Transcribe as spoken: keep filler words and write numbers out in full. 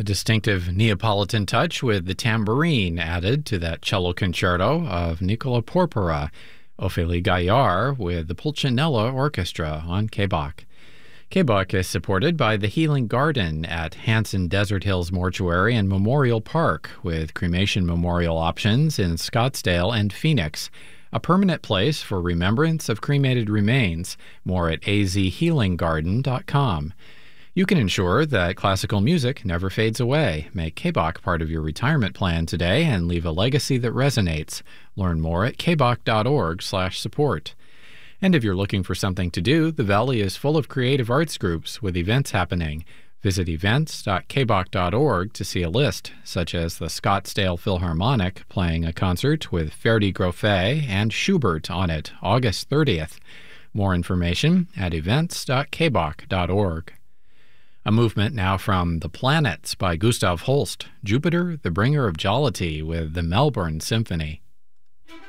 distinctive Neapolitan touch with the tambourine added to that cello concerto of Nicola Porpora, Ophélie Gaillard with the Pulcinella Orchestra on K B O C. K B O C is supported by the Healing Garden at Hanson Desert Hills Mortuary and Memorial Park, with cremation memorial options in Scottsdale and Phoenix. A permanent place for remembrance of cremated remains. More at a z healing garden dot com. You can ensure that classical music never fades away. Make K B O C part of your retirement plan today and leave a legacy that resonates. Learn more at k b o c dot org slash support. And if you're looking for something to do, the Valley is full of creative arts groups with events happening. Visit events dot k b o c dot org to see a list, such as the Scottsdale Philharmonic playing a concert with Ferdi Grofé and Schubert on it August thirtieth. More information at events dot k b o c dot org. A movement now from The Planets by Gustav Holst, Jupiter, the Bringer of Jollity with the Melbourne Symphony.